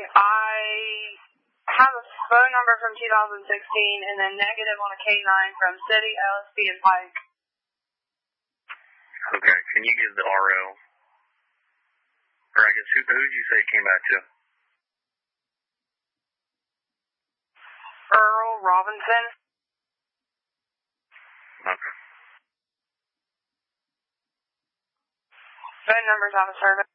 I have a phone number from 2016 and then negative on a K9 from City, LSP, and Pike. Okay, can you give the RO? Or I guess, who did you say it came back to? Earl Robinson. Okay. Phone number's out of service.